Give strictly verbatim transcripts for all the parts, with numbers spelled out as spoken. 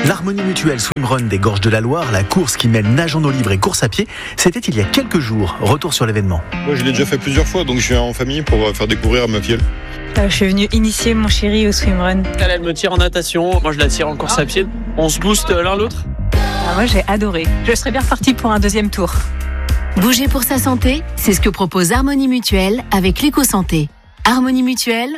L'Harmonie Mutuelle Swimrun des Gorges de la Loire, la course qui mêle nage en eau libre et course à pied, c'était il y a quelques jours. Retour sur l'événement. Moi, je l'ai déjà fait plusieurs fois, donc je suis en famille pour faire découvrir à ma filleule. Euh, je suis venue initier mon chéri au swimrun. Elle, elle me tire en natation, moi je la tire en course à pied. On se booste l'un l'autre. Ah, moi j'ai adoré. Je serais bien repartie pour un deuxième tour. Bouger pour sa santé, c'est ce que propose Harmonie Mutuelle avec l'éco-santé. Harmonie Mutuelle,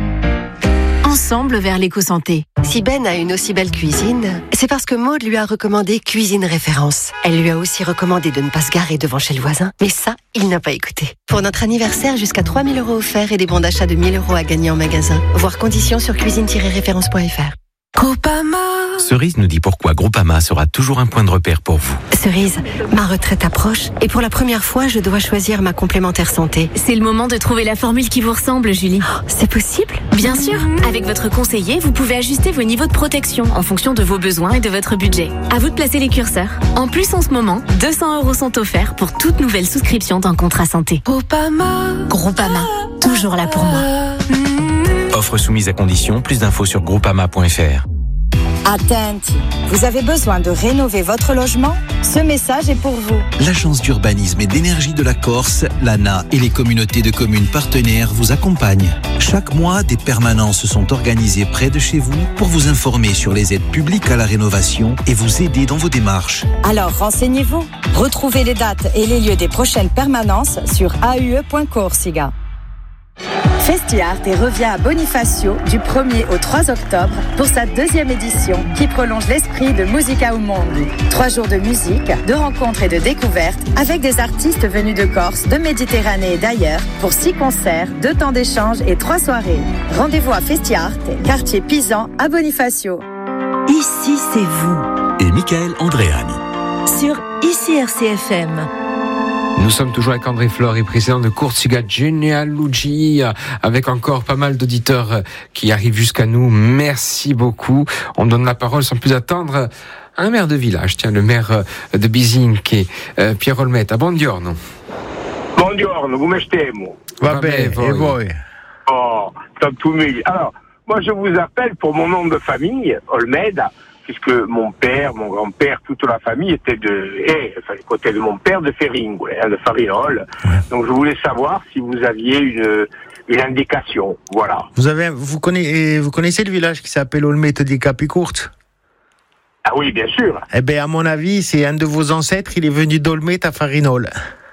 ensemble vers l'éco-santé. Si Ben a une aussi belle cuisine, c'est parce que Maud lui a recommandé Cuisine Référence. Elle lui a aussi recommandé de ne pas se garer devant chez le voisin. Mais ça, il n'a pas écouté. Pour notre anniversaire, jusqu'à trois mille euros offerts et des bons d'achat de mille euros à gagner en magasin. Voir conditions sur cuisine tiret référence point f r. Groupama. Cerise nous dit pourquoi Groupama sera toujours un point de repère pour vous. Cerise, ma retraite approche et pour la première fois, je dois choisir ma complémentaire santé. C'est le moment de trouver la formule qui vous ressemble, Julie. Oh, c'est possible ? Bien sûr. Avec votre conseiller, vous pouvez ajuster vos niveaux de protection en fonction de vos besoins et de votre budget. À vous de placer les curseurs. En plus, en ce moment, deux cents euros sont offerts pour toute nouvelle souscription d'un contrat santé. Groupama. Groupama. Toujours là pour moi. Offre soumise à condition. Plus d'infos sur groupama point f r. Attenti, vous avez besoin de rénover votre logement ? Ce message est pour vous. L'Agence d'urbanisme et d'énergie de la Corse, l'A N A et les communautés de communes partenaires vous accompagnent. Chaque mois, des permanences sont organisées près de chez vous pour vous informer sur les aides publiques à la rénovation et vous aider dans vos démarches. Alors renseignez-vous. Retrouvez les dates et les lieux des prochaines permanences sur a u e point corsica. FestiArt revient à Bonifacio du premier au trois octobre pour sa deuxième édition qui prolonge l'esprit de Musica au Monde. Trois jours de musique, de rencontres et de découvertes avec des artistes venus de Corse, de Méditerranée et d'ailleurs pour six concerts, deux temps d'échange et trois soirées. Rendez-vous à FestiArt, quartier Pisan à Bonifacio. Ici c'est vous. Et Michael Andréani. Sur Ici R C F M. Nous sommes toujours avec André Flore, président de Corsica Genealogy, avec encore pas mal d'auditeurs qui arrivent jusqu'à nous. Merci beaucoup. On donne la parole sans plus attendre à un maire de village, tiens, le maire de Bisinchi, euh, Piero Olmeta. Buongiorno. Buongiorno, come stiamo? Va bene, e voi? Oh, tanto meglio. Alors, moi je vous appelle pour mon nom de famille, Olmeda, puisque mon père, mon grand-père, toute la famille était de, eh, enfin, le côté de mon père de Ferringue, hein, de Farinol. Ouais. Donc, je voulais savoir si vous aviez une, une indication. Voilà. Vous avez, vous connaissez, vous connaissez le village qui s'appelle Olmeta di Capicourte? Ah oui, bien sûr. Eh ben, à mon avis, c'est un de vos ancêtres, il est venu d'Olmeta à Farinol.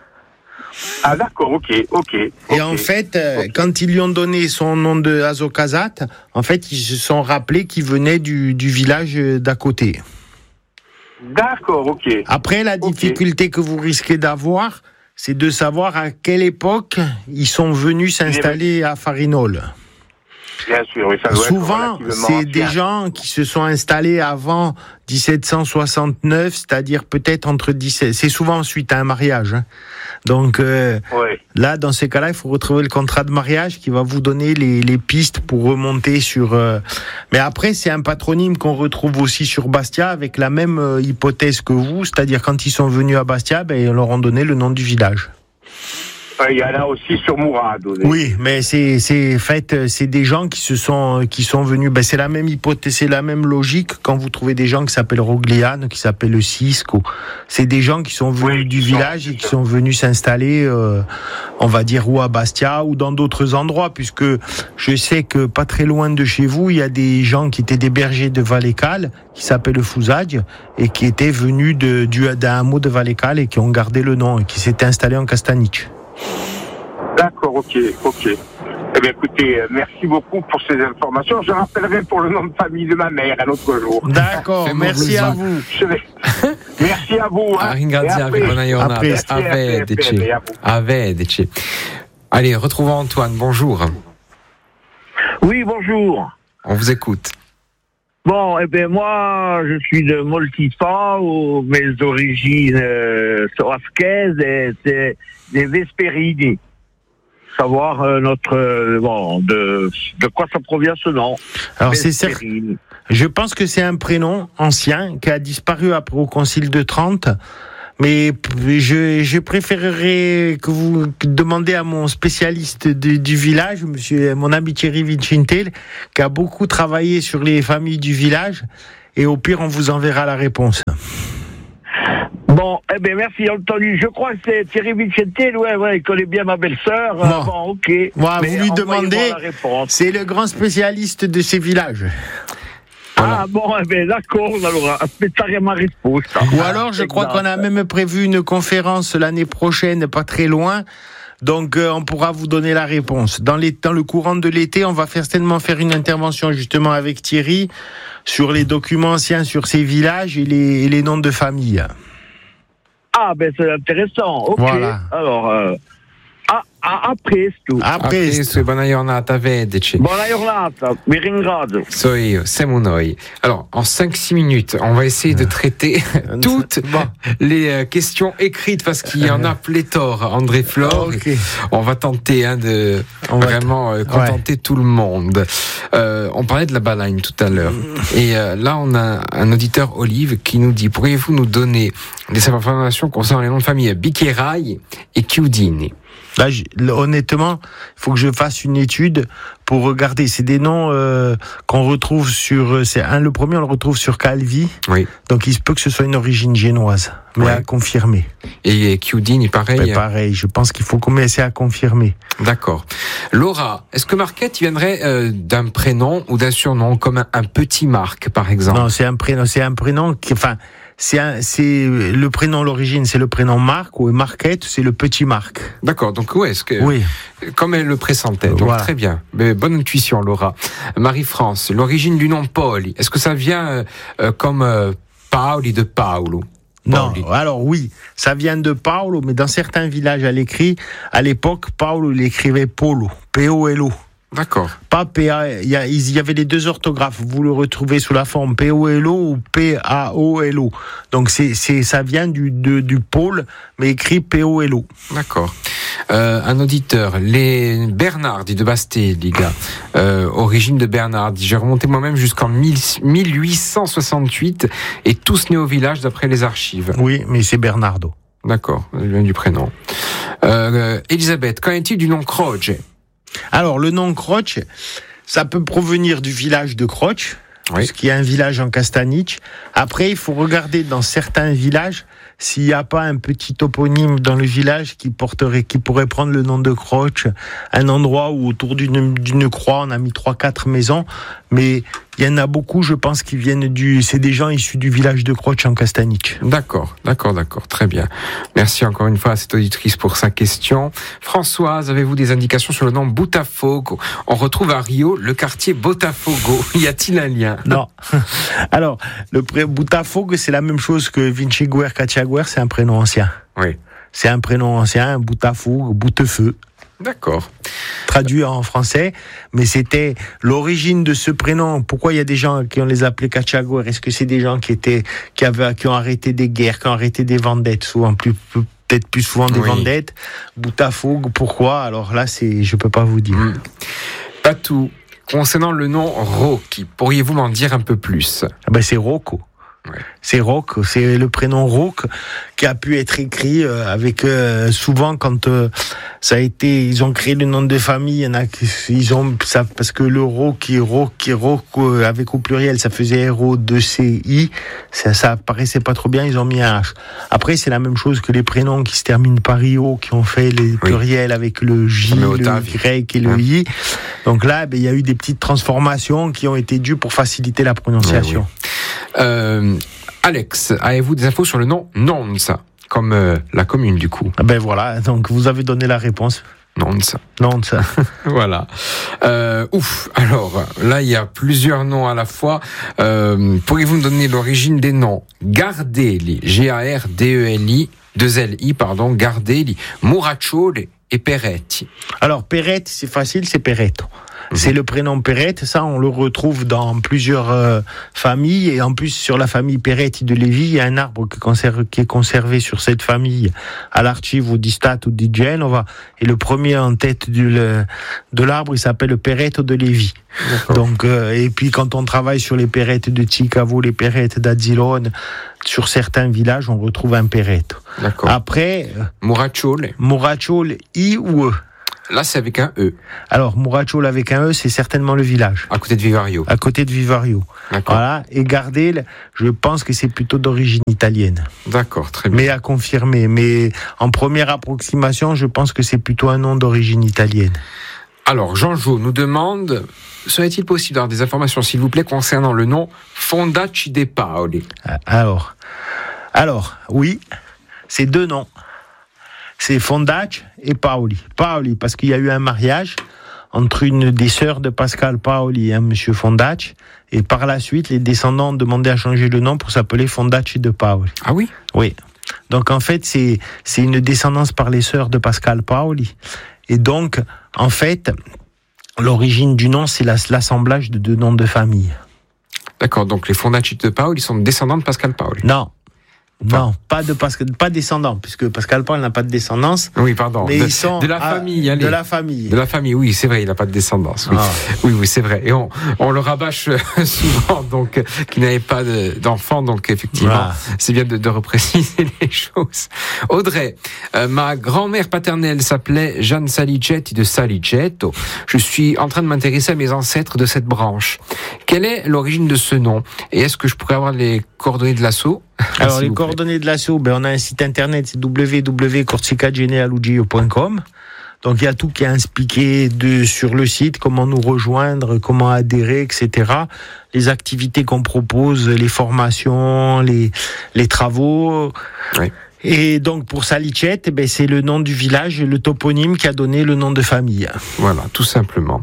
Ah d'accord, ok, ok. Et okay, en fait, euh, okay. quand ils lui ont donné son nom de Azokazat, en fait, ils se sont rappelés qu'il venait du, du village d'à côté. D'accord, ok. Après, la difficulté okay. que vous risquez d'avoir, c'est de savoir à quelle époque ils sont venus s'installer à Farinol. Bien sûr, oui, ça doit Souvent, être c'est ancien. des gens qui se sont installés avant dix-sept cent soixante-neuf, c'est-à-dire peut-être entre dix-sept... C'est souvent suite à un mariage. Hein. Donc euh, ouais. là, dans ces cas-là, il faut retrouver le contrat de mariage qui va vous donner les, les pistes pour remonter sur... Euh... Mais après, c'est un patronyme qu'on retrouve aussi sur Bastia avec la même euh, hypothèse que vous, c'est-à-dire quand ils sont venus à Bastia, ben, ils leur ont donné le nom du village. Il y en a aussi sur Mourad. Oui, mais c'est c'est fait, c'est des gens qui se sont qui sont venus. Ben c'est la même hypothèse, c'est la même logique quand vous trouvez des gens qui s'appellent Rogliano, qui s'appellent Cisco. C'est des gens qui sont venus oui, du village et qui sont venus s'installer, euh, on va dire, ou à Bastia ou dans d'autres endroits, puisque je sais que pas très loin de chez vous, il y a des gens qui étaient des bergers de Valécal, qui s'appellent Fouzadj, et qui étaient venus de du d'un hameau de Valécal et qui ont gardé le nom et qui s'étaient installés en Castanic. D'accord, ok, ok. Eh bien, écoutez, merci beaucoup pour ces informations. Je rappellerai pour le nom de famille de ma mère un autre jour. D'accord, merci à vous. Vais... Merci à vous. Hein. Allez, retrouvons Antoine. Bonjour. Oui, bonjour. On vous écoute. Bon, eh bien, moi, je suis de Moltifa, où mes origines euh, sont afghaises, et c'est des Vesperini. Savoir euh, notre euh, bon de de quoi ça provient ce nom. Alors c'est certain. Je pense que c'est un prénom ancien qui a disparu après au Concile de Trente. Mais je, je préférerais que vous demandez à mon spécialiste de, du village, monsieur, mon ami Thierry Vincentel, qui a beaucoup travaillé sur les familles du village et au pire, on vous enverra la réponse. Bon, eh bien, merci, entendu. Je crois que c'est Thierry Vicente, ouais, ouais, il connaît bien ma belle-sœur. Bon, euh, bon ok. Moi, Mais vous lui demandez, c'est le grand spécialiste de ces villages. Voilà. Ah bon, eh bien, d'accord, alors, aspettare ma réponse. Ou alors, je crois qu'on a même prévu une conférence l'année prochaine, pas très loin. Donc, euh, on pourra vous donner la réponse. Dans, les, dans le courant de l'été, on va certainement faire une intervention justement avec Thierry sur les documents anciens sur ces villages et les, et les noms de famille. Ah, ben c'est intéressant. Ok. Voilà. Alors, euh, a, a, a presto. A presto, buona giornata, vedeci. Buona giornata, mi ringrazio. So io, siamo noi. Alors, en cinq six minutes, on va essayer de traiter toutes les questions écrites parce qu'il y en a pléthore, André Flore. Okay. On va tenter hein, de on vraiment euh, contenter ouais. tout le monde. Euh, on parlait de la baleine tout à l'heure. Et euh, là, on a un auditeur, Olive, qui nous dit, pourriez-vous nous donner des informations concernant les noms de famille Biccherai et Chiudini? Là, honnêtement, il faut que je fasse une étude pour regarder. C'est des noms euh, qu'on retrouve sur. C'est un, le premier, on le retrouve sur Calvi. Oui. Donc, il se peut que ce soit une origine génoise, mais ouais. à confirmer. Et Chiudini, pareil. Mais pareil. Je pense qu'il faut commencer à confirmer. D'accord. Laura, est-ce que Marquette viendrait euh, d'un prénom ou d'un surnom comme un, un petit Marc, par exemple? Non, c'est un prénom. C'est un prénom qui, enfin. C'est, un, c'est le prénom, l'origine, c'est le prénom Marc, ou Marquette, c'est le petit Marc. D'accord, donc ouais, est-ce que, oui. comme elle le pressentait, donc voilà. Très bien. Mais bonne intuition, Laura. Marie-France, l'origine du nom Pauli, est-ce que ça vient euh, comme euh, Pauli de Paolo? Non, alors oui, ça vient de Paolo, mais dans certains villages à l'écrit, à l'époque, Paolo l'écrivait Polo, P O L O. D'accord. Pas P A, il y, a, il y avait les deux orthographes. Vous le retrouvez sous la forme P O L O ou P A O L O. Donc c'est, c'est, ça vient du, de, du pôle, mais écrit P O L O. D'accord. Euh, un auditeur, les Bernardi de Basté, les gars. Euh, origine de Bernardi. J'ai remonté moi-même jusqu'en mille huit cent soixante-huit et tous nés au village d'après les archives. Oui, mais c'est Bernardo. D'accord, ça vient du prénom. Euh, Elisabeth, qu'en est-il du nom Croce? Alors, le nom Croce, ça peut provenir du village de Croce, oui. Parce qu'il y a un village en Castaniche. Après, il faut regarder dans certains villages s'il n'y a pas un petit toponyme dans le village qui porterait, qui pourrait prendre le nom de Croce, un endroit où autour d'une, d'une croix, on a mis trois, quatre maisons, mais il y en a beaucoup, je pense, qui viennent du, c'est des gens issus du village de Croce en Castaniche. D'accord, d'accord, d'accord, très bien. Merci encore une fois à cette auditrice pour sa question. Françoise, avez-vous des indications sur le nom Botafogo? On retrouve à Rio le quartier Botafogo. Y a-t-il un lien? Non. Alors, le pré- Botafogo, c'est la même chose que Vinciguer, Caciaguer, c'est un prénom ancien. Oui. C'est un prénom ancien, Botafogo, Boutefeu. D'accord. Traduit en français, mais c'était l'origine de ce prénom. Pourquoi il y a des gens qui ont les appelés Caciaguer? Est-ce que c'est des gens qui étaient, qui avaient, qui ont arrêté des guerres, qui ont arrêté des vendettes, souvent plus, plus peut-être plus souvent des oui. vendettes? Botafogo, pourquoi? Alors là, c'est, je peux pas vous dire. Mmh. Pas tout. Concernant le nom Rocchi, pourriez-vous m'en dire un peu plus? Ah ben c'est Rocco. Ouais. C'est Roc, c'est le prénom Roc qui a pu être écrit euh, avec euh, souvent quand euh, ça a été, ils ont créé le nom de famille, il y en a qui ils ont ça parce que le Roc et Roc et Roc euh, avec au pluriel ça faisait R O deux C I, ça ça paraissait pas trop bien, ils ont mis un H. Après c'est la même chose que les prénoms qui se terminent par I O qui ont fait les oui. pluriels avec le J, le Y et le hein. I. Donc là ben il y a eu des petites transformations qui ont été dues pour faciliter la prononciation. Oui, oui. Euh, Alex, avez-vous des infos sur le nom Nonza, comme euh, la commune du coup? Ben voilà, donc vous avez donné la réponse. Nonza. Nonza. Voilà. Euh, ouf. Alors là, il y a plusieurs noms à la fois. Euh, pourriez-vous me donner l'origine des noms? Gardelli, G A R D E L I, deux L I, pardon, Gardelli, Muracciole et Peretti. Alors Peretti, c'est facile, c'est Peretto. C'est le prénom Perrette, ça on le retrouve dans plusieurs euh, familles et en plus sur la famille Peretti de Lévi, il y a un arbre qui, conserve, qui est conservé sur cette famille à l'Archivo di Stato di Genova et le premier en tête du, le, de l'arbre il s'appelle Peretto de Lévi. Donc, euh, et puis quand on travaille sur les Peretti de Cicavo, les Peretti d'Azilone, sur certains villages on retrouve un Peretto. D'accord. Après, Muracciole. Muracciole, I ou E? Là, c'est avec un E. Alors, Muracciolo avec un E, c'est certainement le village. À côté de Vivario. À côté de Vivario. D'accord. Voilà. Et Gardel, je pense que c'est plutôt d'origine italienne. D'accord, très bien. Mais à confirmer. Mais en première approximation, je pense que c'est plutôt un nom d'origine italienne. Alors, Jean-Jo nous demande, serait-il possible d'avoir des informations, s'il vous plaît, concernant le nom Fondacci de Paoli? Alors, alors, oui, c'est deux noms. C'est Fondacci et Paoli. Paoli, parce qu'il y a eu un mariage entre une des sœurs de Pascal Paoli et un monsieur Fondacci. Et par la suite, les descendants ont demandé à changer le nom pour s'appeler Fondacci de Paoli. Ah oui? Oui. Donc, en fait, c'est, c'est une descendance par les sœurs de Pascal Paoli. Et donc, en fait, l'origine du nom, c'est l'assemblage de deux noms de famille. D'accord, donc les Fondacci de Paoli sont descendants de Pascal Paoli. Non. Non, pas de Pascal, pas descendants, puisque Pascal Paul n'a pas de descendance. Oui, pardon. Mais de, ils sont de la à, famille, allez. De la famille. De la famille, oui, c'est vrai, il n'a pas de descendance. Oui, ah. oui, oui, c'est vrai. Et on, on le rabâche souvent, donc, qu'il n'avait pas de, d'enfant, donc effectivement, ah. c'est bien de, de repréciser les choses. Audrey, euh, ma grand-mère paternelle s'appelait Jeanne Salicetti de Saliceto. Je suis en train de m'intéresser à mes ancêtres de cette branche. Quelle est l'origine de ce nom? Et est-ce que je pourrais avoir les coordonnées de l'assaut? Alors, les coordonnées de l'assaut, ben, on a un site internet, c'est w w w point corsica genealogio point com. Donc, il y a tout qui est expliqué de, sur le site, comment nous rejoindre, comment adhérer, et cetera. Les activités qu'on propose, les formations, les, les travaux. Oui. Et donc, pour Salicette, ben, c'est le nom du village, le toponyme qui a donné le nom de famille. Voilà, tout simplement.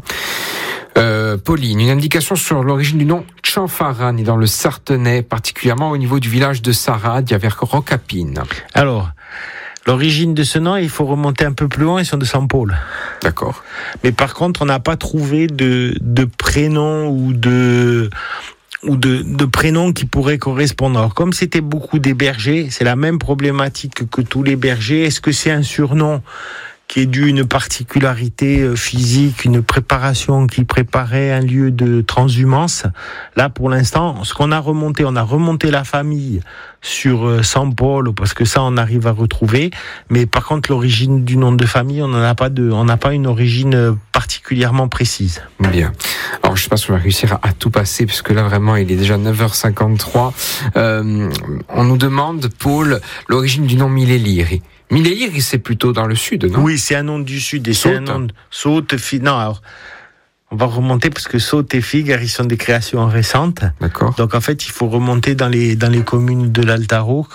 Euh, Pauline, une indication sur l'origine du nom Cianfarani dans le Sartenay, particulièrement au niveau du village de Saradia vers Rocapine. Alors, l'origine de ce nom, il faut remonter un peu plus loin, ils sont de San Paul. D'accord. Mais par contre, on n'a pas trouvé de, de prénom ou de... ou de, de prénoms qui pourraient correspondre. Alors, comme c'était beaucoup des bergers, c'est la même problématique que tous les bergers. Est-ce que c'est un surnom qui est dû à une particularité physique, une préparation qui préparait un lieu de transhumance? Là, pour l'instant, ce qu'on a remonté, on a remonté la famille sur San Paul, parce que ça, on arrive à retrouver. Mais par contre, l'origine du nom de famille, on n'en a pas de, on n'a pas une origine particulièrement précise. Bien. Alors, je ne sais pas si on va réussir à, à tout passer, puisque là, vraiment, il est déjà neuf heures cinquante-trois. Euh, on nous demande, Paul, l'origine du nom Mileliri. Mileliri, c'est plutôt dans le sud, non? Oui, c'est un nom du sud. Et c'est un nom de Saute, non, alors, on va remonter parce que Saute et Figueres, ils sont des créations récentes. D'accord. Donc, en fait, il faut remonter dans les, dans les communes de l'Altaroc.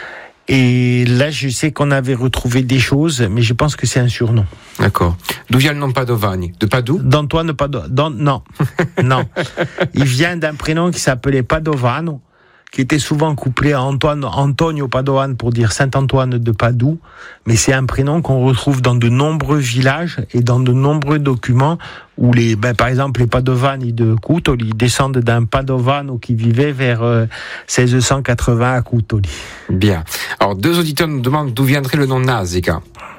Et là, je sais qu'on avait retrouvé des choses, mais je pense que c'est un surnom. D'accord. D'où vient le nom Padovani? De Padoue? D'Antoine Padovani. Non. Non. Il vient d'un prénom qui s'appelait Padovano, qui était souvent couplé à Antoine, Antonio Padovan pour dire Saint-Antoine de Padoue, mais c'est un prénom qu'on retrouve dans de nombreux villages et dans de nombreux documents où les, ben, par exemple, les Padovani de Cutoli descendent d'un Padovano qui vivait vers euh, seize cent quatre-vingts à Cutoli. Bien. Alors, deux auditeurs nous demandent d'où viendrait le nom Nasica.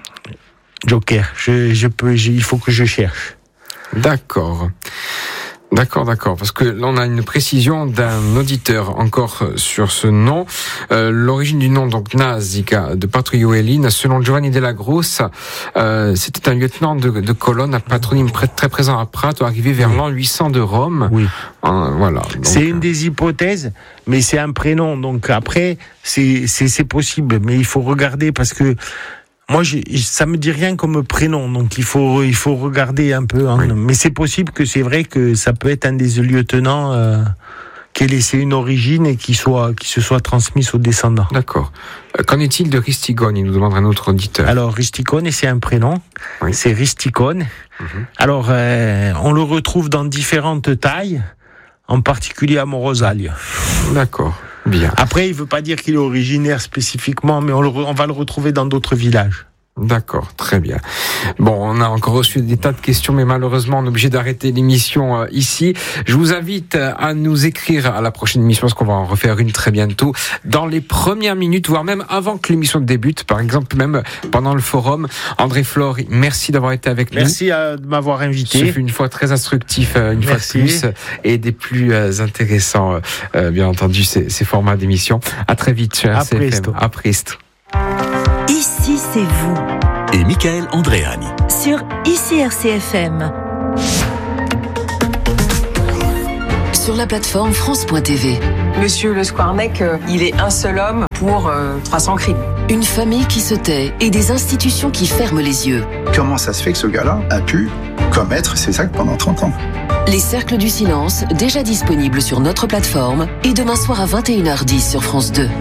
Joker, je, je peux, je, il faut que je cherche. D'accord. D'accord, d'accord, parce que là on a une précision d'un auditeur encore sur ce nom. Euh, l'origine du nom, donc Nasica de Patrioelline, selon Giovanni Della Grossa, euh, c'était un lieutenant de, de colonne, un patronyme très présent à Prato, arrivé vers l'an huit cents de Rome. Oui. Euh, voilà. Donc, c'est une des hypothèses, mais c'est un prénom, donc après c'est, c'est, c'est possible, mais il faut regarder parce que moi, je, ça me dit rien comme prénom, donc il faut, il faut regarder un peu. Hein. Oui. Mais c'est possible que c'est vrai que ça peut être un des lieutenants euh, qui ait laissé une origine et qui soit, qui se soit transmise aux descendants. D'accord. Euh, qu'en est-il de Ristigone? Il nous demande un autre auditeur. Alors Ristigone, c'est un prénom. Oui. C'est Risticone. Mm-hmm. Alors, euh, on le retrouve dans différentes tailles, en particulier à Morosalia. D'accord. Bien. Après, il ne veut pas dire qu'il est originaire spécifiquement, mais on, le, on va le retrouver dans d'autres villages. D'accord, très bien. Bon, on a encore reçu des tas de questions, mais malheureusement, on est obligé d'arrêter l'émission euh, ici. Je vous invite à nous écrire à la prochaine émission, parce qu'on va en refaire une très bientôt, dans les premières minutes, voire même avant que l'émission débute, par exemple, même pendant le forum. André Flore, merci d'avoir été avec merci nous. Merci de m'avoir invité. Ce fut une fois très instructif, une merci. fois de plus, et des plus euh, intéressants, euh, bien entendu, ces, ces formats d'émission. À très vite, chez R C F M. À presto. À presto. Ici, c'est vous. Et Michael Andréani. Sur Ici R C F M. Sur la plateforme France point T V. Monsieur Le Squarnec, euh, il est un seul homme pour euh, trois cents crimes. Une famille qui se tait et des institutions qui ferment les yeux. Comment ça se fait que ce gars-là a pu commettre ces actes pendant trente ans ? Les Cercles du Silence, déjà disponibles sur notre plateforme, et demain soir à vingt et une heures dix sur France deux.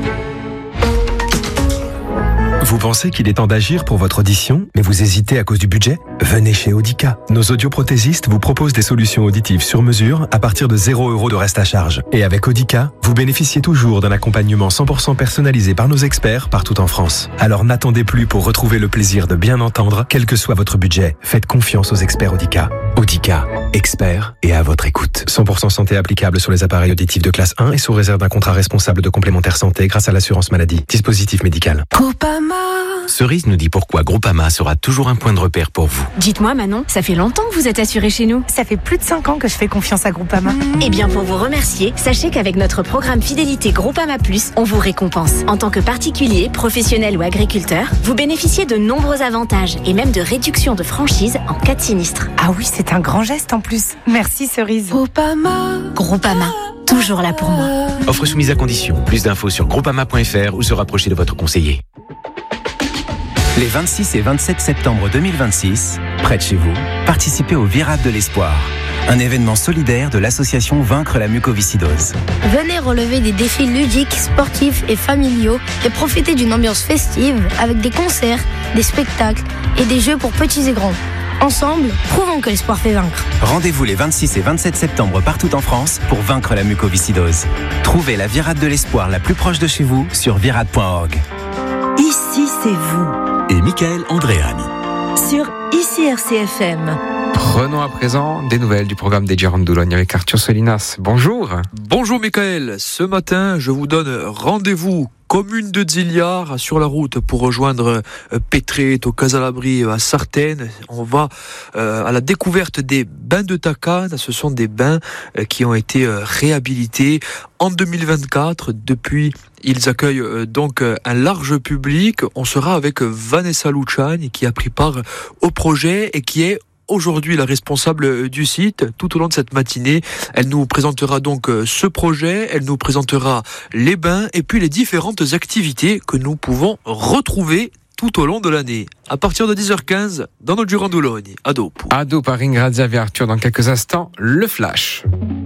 Vous pensez qu'il est temps d'agir pour votre audition, mais vous hésitez à cause du budget ? Venez chez Audica. Nos audioprothésistes vous proposent des solutions auditives sur mesure à partir de zéro euro de reste à charge. Et avec Audica, vous bénéficiez toujours d'un accompagnement cent pour cent personnalisé par nos experts partout en France. Alors n'attendez plus pour retrouver le plaisir de bien entendre, quel que soit votre budget. Faites confiance aux experts Audica. Audica, experts et à votre écoute. cent pour cent santé applicable sur les appareils auditifs de classe un et sous réserve d'un contrat responsable de complémentaire santé grâce à l'assurance maladie. Dispositif médical. Groupama. Cerise nous dit pourquoi Groupama sera toujours un point de repère pour vous. Dites-moi Manon, ça fait longtemps que vous êtes assuré chez nous. Ça fait plus de cinq ans que je fais confiance à Groupama. Eh bien pour vous remercier, sachez qu'avec notre programme fidélité Groupama Plus, on vous récompense. En tant que particulier, professionnel ou agriculteur, vous bénéficiez de nombreux avantages et même de réductions de franchise en cas de sinistre. Ah oui, c'est un grand geste en plus. Merci Cerise. Groupama. Groupama, toujours là pour moi. Offre soumise à condition. Plus d'infos sur groupama point f r ou se rapprocher de votre conseiller. Les vingt-six et vingt-sept septembre deux mille vingt-six, près de chez vous, participez au Virade de l'Espoir, un événement solidaire de l'association Vaincre la mucoviscidose. Venez relever des défis ludiques, sportifs et familiaux et profiter d'une ambiance festive avec des concerts, des spectacles et des jeux pour petits et grands. Ensemble, prouvons que l'espoir fait vaincre. Rendez-vous les vingt-six et vingt-sept septembre partout en France pour vaincre la mucoviscidose. Trouvez la Virade de l'Espoir la plus proche de chez vous sur virade point org. Ici, c'est vous. Et Michael Andréani. Sur Ici R C F M. Prenons à présent des nouvelles du programme des Girondins de Boulogne avec Arthur Solinas. Bonjour. Bonjour Michael. Ce matin, je vous donne rendez-vous commune de Ziliard sur la route pour rejoindre Pétré, au Casalabri, à Sartène. On va euh, à la découverte des bains de Takane. Ce sont des bains euh, qui ont été euh, réhabilités en deux mille vingt-quatre. Depuis, ils accueillent euh, donc euh, un large public. On sera avec Vanessa Luciani qui a pris part au projet et qui est aujourd'hui la responsable du site. Tout au long de cette matinée, elle nous présentera donc ce projet, elle nous présentera les bains et puis les différentes activités que nous pouvons retrouver tout au long de l'année. À partir de dix heures quinze, dans notre Girondins de Boulogne, à Dopo. À Dopo, par Ingrazia et Arthur, dans quelques instants, le flash.